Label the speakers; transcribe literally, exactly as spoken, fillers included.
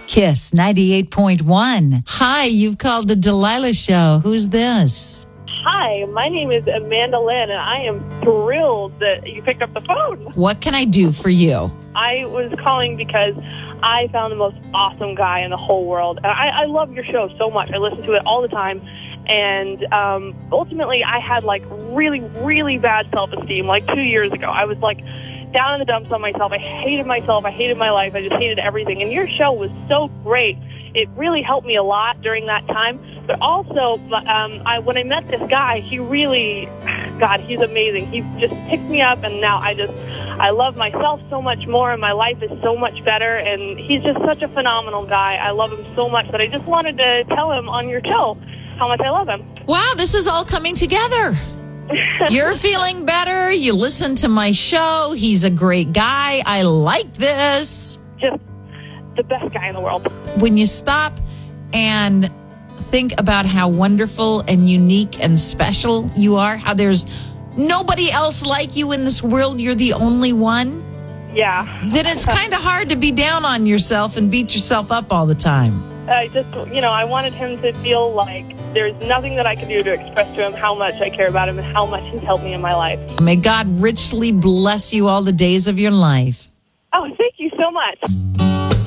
Speaker 1: Kiss ninety-eight point one. Hi, you've called the Delilah Show. Who's this?
Speaker 2: Hi, my name is Amanda Lynn, and I am thrilled that you picked up the phone.
Speaker 1: What can I do for you?
Speaker 2: I was calling because I found the most awesome guy in the whole world. And I, I love your show so much. I listen to it all the time. And um, ultimately, I had, like, really, really bad self-esteem, like, two years ago. I was, like, down in the dumps on myself. I hated myself. I hated my life. I just hated everything. And your show was so great. It really helped me a lot during that time. But also, um, I, when I met this guy, he really, God, he's amazing. He just picked me up, and now I just, I love myself so much more, and my life is so much better. And he's just such a phenomenal guy. I love him so much that I just wanted to tell him on your show how much I love him.
Speaker 1: Wow, this is all coming together. You're feeling better. You listen to my show. He's a great guy. I like this.
Speaker 2: Just the best guy in the world.
Speaker 1: When you stop and think about how wonderful and unique and special you are, how there's nobody else like you in this world, you're the only one.
Speaker 2: Yeah.
Speaker 1: Then it's kind of hard to be down on yourself and beat yourself up all the time.
Speaker 2: I just, you know, I wanted him to feel like there's nothing that I could do to express to him how much I care about him and how much he's helped me in my life.
Speaker 1: May God richly bless you all the days of your life.
Speaker 2: Oh, thank you so much.